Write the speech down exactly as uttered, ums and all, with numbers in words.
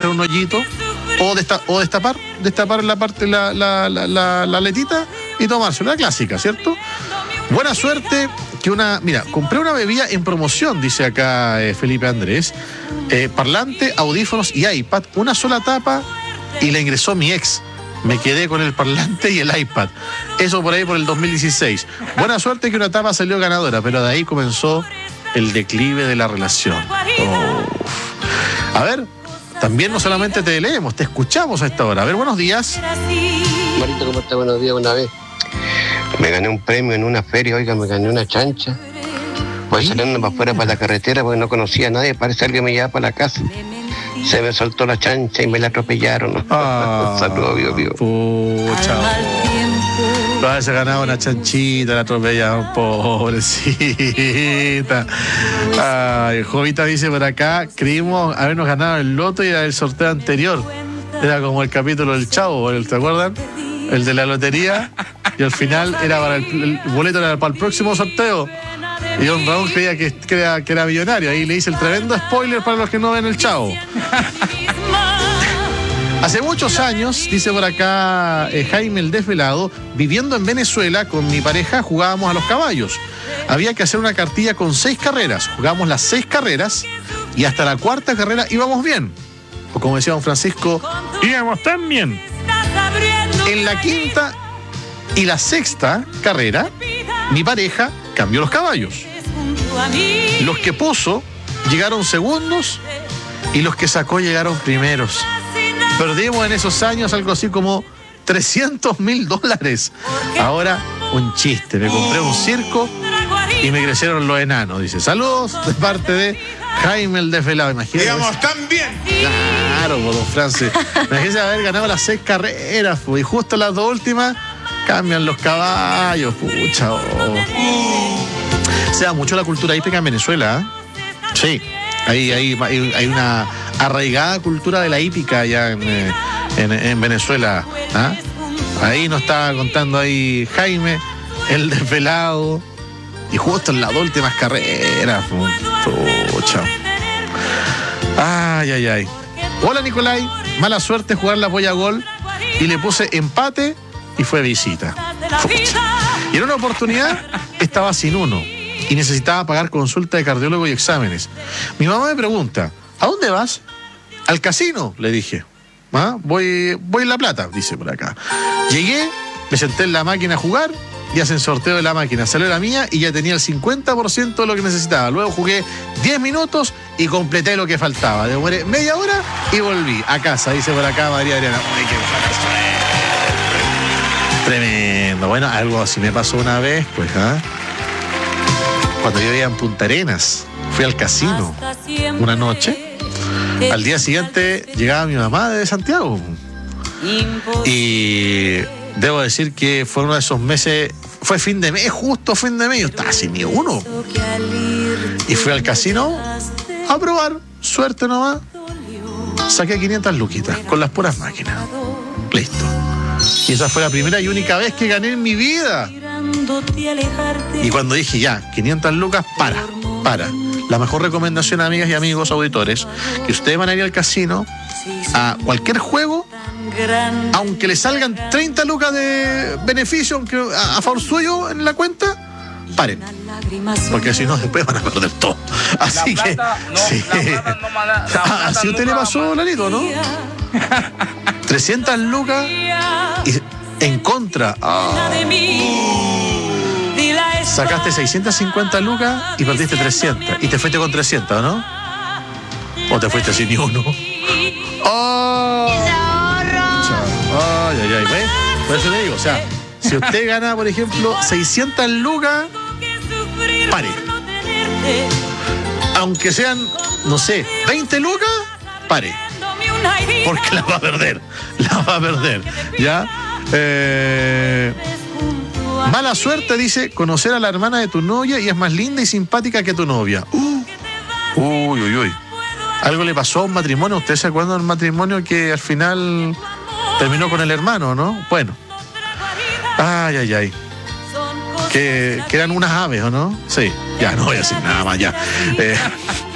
hacer un hoyito o, desta, o destapar, destapar la parte, la, la, la, la, la letita y tomársela, la clásica, ¿cierto? Buena suerte que una... Mira, compré una bebida en promoción, dice acá eh, Felipe Andrés. Eh, parlante, audífonos y iPad. Una sola tapa y la ingresó mi ex. Me quedé con el parlante y el iPad. Eso por ahí por el dos mil dieciséis. Buena suerte que una tapa salió ganadora, pero de ahí comenzó el declive de la relación. Oh. A ver, también no solamente te leemos, te escuchamos a esta hora. A ver, buenos días. Marito, ¿cómo está? Buenos días, una vez. Me gané un premio en una feria, oiga, me gané una chancha. Voy saliendo para afuera, para la carretera, porque no conocía a nadie, parece que alguien me llevaba para la casa. Se me soltó la chancha y me la atropellaron. Ah, saludos, vivo, vivo. Pucha. Lo haberse ganado una chanchita, la atropellaron, pobrecita. Ay, Jovita dice por acá, creímos habernos ganado el loto y era el sorteo anterior. Era como el capítulo del Chavo, ¿te acuerdan? El de la lotería, y al final era para el, el boleto era para el próximo sorteo. Y don Raúl creía que, que, era, que era millonario. Ahí le hice el tremendo spoiler para los que no ven el Chavo. Hace muchos años, dice por acá eh, Jaime el Desvelado, viviendo en Venezuela con mi pareja jugábamos a los caballos. Había que hacer una cartilla con seis carreras. Jugábamos las seis carreras y hasta la cuarta carrera íbamos bien. O como decía don Francisco, íbamos tan bien. En la quinta y la sexta carrera, mi pareja cambió los caballos. Los que puso llegaron segundos y los que sacó llegaron primeros. Perdimos en esos años algo así como trescientos mil dólares. Ahora, un chiste. Me compré un circo y me crecieron los enanos. Dice, saludos de parte de Jaime el Desvelado. Imagínate. Digamos, también. Claro, por don Francis. Imagínense haber ganado las seis carreras, y justo las dos últimas cambian los caballos, pucha. Oh. Se da mucho la cultura hípica en Venezuela, ¿eh? Sí, hay, hay, hay, hay una arraigada cultura de la hípica allá en, en, en Venezuela. ¿eh? Ahí nos estaba contando ahí Jaime, el Desvelado, y justo en las dos últimas carreras, pucha. Ay, ay, ay. Hola, Nicolai. Mala suerte jugar la polla gol y le puse empate y fue visita. Pucha. Y en una oportunidad estaba sin uno y necesitaba pagar consulta de cardiólogo y exámenes. Mi mamá me pregunta, ¿a dónde vas? Al casino, le dije. ¿Ah? Voy, voy en La Plata, dice por acá. Llegué, me senté en la máquina a jugar y hacen sorteo de la máquina. Salió la mía y ya tenía el cincuenta por ciento de lo que necesitaba. Luego jugué diez minutos y completé lo que faltaba. Demoré media hora y volví a casa, dice por acá María Adriana. Uy, qué buena. Tremendo. Bueno, algo así me pasó una vez, pues, ¿ah? Cuando yo vivía en Punta Arenas, fui al casino una noche. Al día siguiente llegaba mi mamá de Santiago. Y debo decir que fue uno de esos meses, fue fin de mes, justo fin de mes, yo estaba sin ni uno. Y fui al casino a probar, suerte nomás. Saqué quinientas luquitas con las puras máquinas. Listo. Y esa fue la primera y única vez que gané en mi vida. Y cuando dije ya, quinientas lucas, para, para. La mejor recomendación, amigas y amigos auditores, que ustedes van a ir al casino a cualquier juego, aunque le salgan treinta lucas de beneficio, aunque a, a favor suyo en la cuenta, paren. Porque si no, después van a perder todo. Así La que. plata, no, sí. la plata no manda- la Ah, plata así usted le nunca pasó, manda- Lalito, ¿no? trescientas lucas y en contra. Ah. Sacaste seiscientas cincuenta lucas y perdiste trescientas. Y te fuiste con trescientas, ¿no? ¿O te fuiste sin ni uno? ¡Oh! Ay, ay, ay. ¿Ves? Por eso te digo, o sea, si usted gana, por ejemplo, seiscientas lucas, pare. Aunque sean, no sé, veinte lucas, pare. Porque la va a perder. La va a perder. ¿Ya? Eh... Mala suerte, dice, conocer a la hermana de tu novia y es más linda y simpática que tu novia. Uh. Uy, uy, uy. Algo le pasó a un matrimonio. ¿Ustedes se acuerdan del matrimonio que al final terminó con el hermano, no? Bueno. Ay, ay, ay. Que, que eran unas aves, ¿o no? Sí. Ya, no voy a decir nada más, ya. Eh...